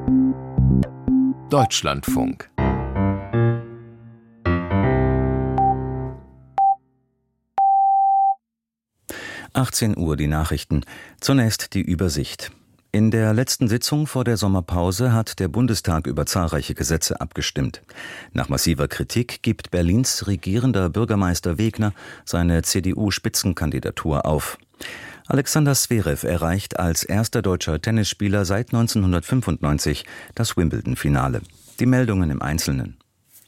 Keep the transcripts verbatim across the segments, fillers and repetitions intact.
Deutschlandfunk. achtzehn Uhr die Nachrichten. Zunächst die Übersicht. In der letzten Sitzung vor der Sommerpause hat der Bundestag über zahlreiche Gesetze abgestimmt. Nach massiver Kritik gibt Berlins regierender Bürgermeister Wegner seine C D U-Spitzenkandidatur auf. Alexander Zverev erreicht als erster deutscher Tennisspieler seit neunzehnhundertfünfundneunzig das Wimbledon-Finale. Die Meldungen im Einzelnen.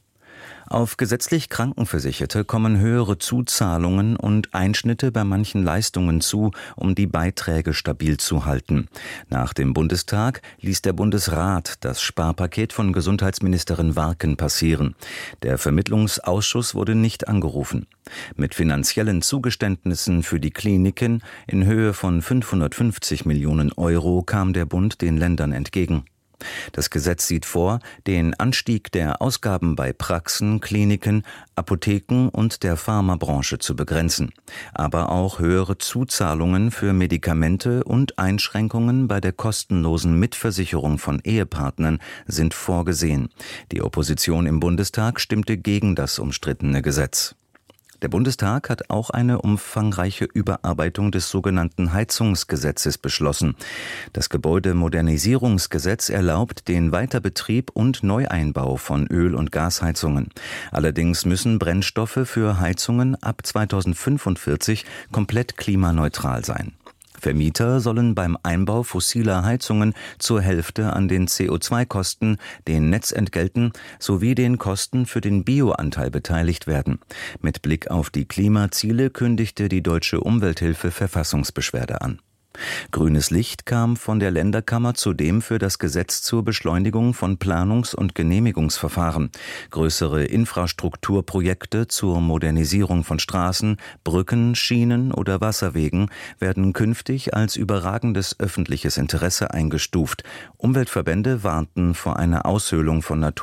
Auf gesetzlich Krankenversicherte kommen höhere Zuzahlungen und Einschnitte bei manchen Leistungen zu, um die Beiträge stabil zu halten. Nach dem Bundestag ließ der Bundesrat das Sparpaket von Gesundheitsministerin Warken passieren. Der Vermittlungsausschuss wurde nicht angerufen. Mit finanziellen Zugeständnissen für die Kliniken in Höhe von fünfhundertfünfzig Millionen Euro kam der Bund den Ländern entgegen. Das Gesetz sieht vor, den Anstieg der Ausgaben bei Praxen, Kliniken, Apotheken und der Pharmabranche zu begrenzen, aber auch höhere Zuzahlungen für Medikamente und Einschränkungen bei der kostenlosen Mitversicherung von Ehepartnern sind vorgesehen. Die Opposition im Bundestag stimmte gegen das umstrittene Gesetz. Der Bundestag hat auch eine umfangreiche Überarbeitung des sogenannten Heizungsgesetzes beschlossen. Das Gebäudemodernisierungsgesetz erlaubt den Weiterbetrieb und Neueinbau von Öl- und Gasheizungen. Allerdings müssen Brennstoffe für Heizungen ab zweitausendfünfundvierzig komplett klimaneutral sein. Vermieter sollen beim Einbau fossiler Heizungen zur Hälfte an den C O zwei Kosten, den Netzentgelten sowie den Kosten für den Bioanteil beteiligt werden. Mit Blick auf die Klimaziele kündigte die Deutsche Umwelthilfe Verfassungsbeschwerde an. Grünes Licht kam von der Länderkammer zudem für das Gesetz zur Beschleunigung von Planungs- und Genehmigungsverfahren. Größere Infrastrukturprojekte zur Modernisierung von Straßen, Brücken, Schienen oder Wasserwegen werden künftig als überragendes öffentliches Interesse eingestuft. Umweltverbände warnten vor einer Aushöhlung von Natur